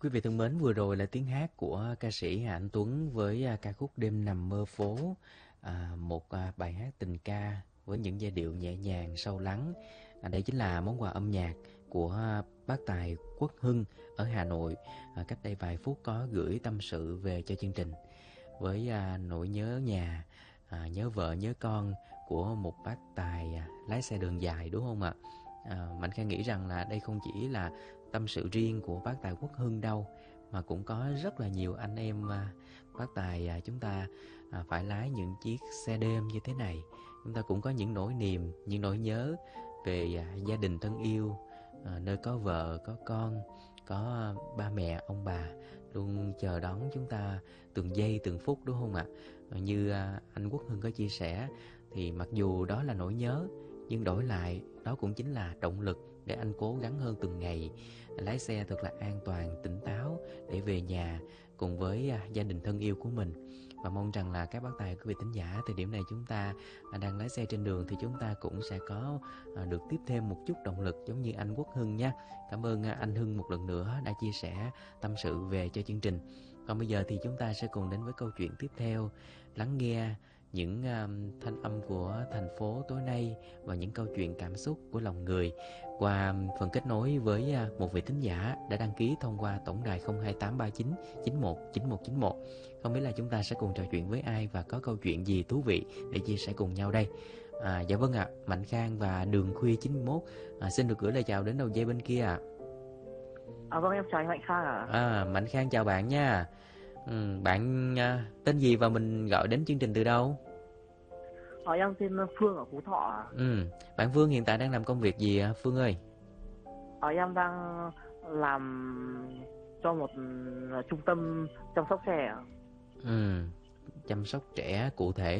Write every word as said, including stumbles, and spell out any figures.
Quý vị thân mến, vừa rồi là tiếng hát của ca sĩ Hà Anh Tuấn với à, ca khúc Đêm Nằm Mơ Phố, à, một à, bài hát tình ca với những giai điệu nhẹ nhàng, sâu lắng. À, đây chính là món quà âm nhạc của à, bác tài Quốc Hưng ở Hà Nội. À, cách đây vài phút có gửi tâm sự về cho chương trình với à, nỗi nhớ nhà, à, nhớ vợ, nhớ con của một bác tài à, lái xe đường dài, đúng không ạ? À, Mạnh Khang nghĩ rằng là đây không chỉ là tâm sự riêng của bác tài Quốc Hưng đâu, mà cũng có rất là nhiều anh em à, bác tài à, chúng ta à, phải lái những chiếc xe đêm như thế này. Chúng ta cũng có những nỗi niềm, những nỗi nhớ về à, gia đình thân yêu, à, nơi có vợ, có con, có à, ba mẹ, ông bà luôn chờ đón chúng ta từng giây từng phút, đúng không ạ? À, như à, anh Quốc Hưng có chia sẻ, thì mặc dù đó là nỗi nhớ, nhưng đổi lại đó cũng chính là động lực để anh cố gắng hơn từng ngày, lái xe thật là an toàn, tỉnh táo để về nhà cùng với à, gia đình thân yêu của mình. Và mong rằng là các bác tài, quý vị thính giả, thời điểm này chúng ta à, đang lái xe trên đường thì chúng ta cũng sẽ có à, được tiếp thêm một chút động lực giống như anh Quốc Hưng nha. Cảm ơn à, anh Hưng một lần nữa đã chia sẻ tâm sự về cho chương trình. Còn bây giờ thì chúng ta sẽ cùng đến với câu chuyện tiếp theo, lắng nghe những um, thanh âm của thành phố tối nay và những câu chuyện cảm xúc của lòng người qua phần kết nối với uh, một vị thính giả đã đăng ký thông qua tổng đài không hai tám ba chín chín một chín một chín một. Không biết là chúng ta sẽ cùng trò chuyện với ai và có câu chuyện gì thú vị để chia sẻ cùng nhau đây. À, dạ vâng ạ, à, Mạnh Khang và Đường Khuya chín mốt à, xin được gửi lời chào đến đầu dây bên kia ạ. À. À, vâng, em chào anh Mạnh Khang ạ. À. À, Mạnh Khang chào bạn nha. Ừ, bạn à, tên gì và mình gọi đến chương trình từ đâu? À, em tên Phương ở Phú Thọ ạ. Ừ, bạn Phương hiện tại đang làm công việc gì à, Phương ơi? À, em đang làm cho một trung tâm chăm sóc trẻ ạ. Ừ, chăm sóc trẻ cụ thể